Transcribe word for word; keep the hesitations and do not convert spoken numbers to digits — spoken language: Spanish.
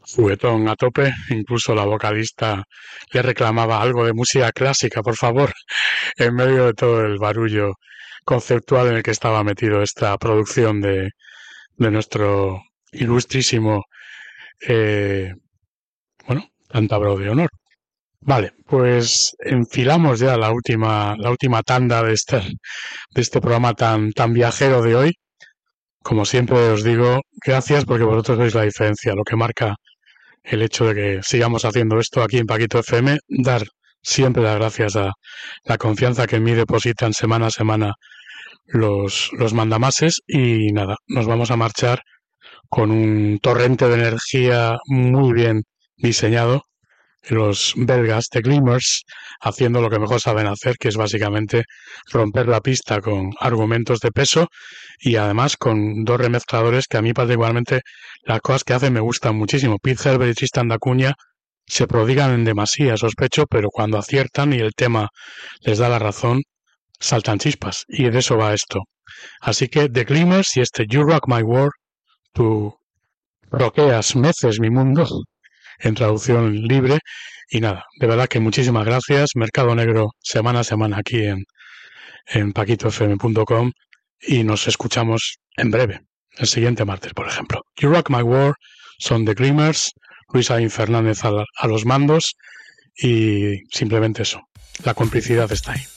Juguetón a tope, incluso la vocalista le reclamaba algo de música clásica, por favor, en medio de todo el barullo conceptual en el que estaba metido esta producción de, de nuestro ilustrísimo, eh, bueno, cántabro de honor. Vale, pues enfilamos ya la última, la última tanda de este, de este programa tan, tan viajero de hoy. Como siempre os digo, gracias porque vosotros sois la diferencia, lo que marca el hecho de que sigamos haciendo esto aquí en Paquito F M, dar siempre las gracias a la confianza que en mí depositan semana a semana los, los mandamases y nada, nos vamos a marchar con un torrente de energía muy bien diseñado, los belgas de Glimmers, haciendo lo que mejor saben hacer, que es básicamente romper la pista con argumentos de peso y además con dos remezcladores que a mí particularmente las cosas que hacen me gustan muchísimo. Pete Herbert y Tristan da Cunha se prodigan en demasía, sospecho, pero cuando aciertan y el tema les da la razón, saltan chispas, y de eso va esto. Así que The Glimmers y este You Rock My World, tú roqueas, meces mi mundo, en traducción libre. Y nada, de verdad que muchísimas gracias. Mercado Negro semana a semana aquí en, en paquito f m punto com y nos escuchamos en breve, el siguiente martes, por ejemplo. You Rock My World son The Glimmers, Luis Aín Fernández a, la, a los mandos y simplemente eso, la complicidad está ahí.